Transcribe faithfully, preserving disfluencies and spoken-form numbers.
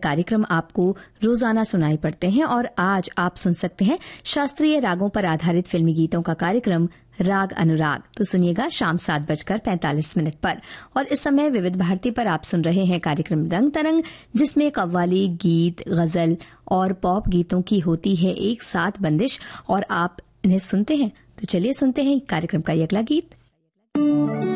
कार्यक्रम आपको रोजाना सुनाई पड़ते हैं और आज आप सुन सकते हैं शास्त्रीय रागों पर आधारित फिल्मी गीतों का कार्यक्रम राग अनुराग। तो सुनिएगा शाम सात बजकर पैंतालीस मिनट पर। और इस समय विविध भारती पर आप सुन रहे हैं कार्यक्रम रंग तरंग, जिसमें कव्वाली, गीत, गजल और पॉप गीतों की होती है एक साथ बंदिश और आप इन्हें सुनते हैं। तो चलिए सुनते हैं कार्यक्रम का ये अगला गीत।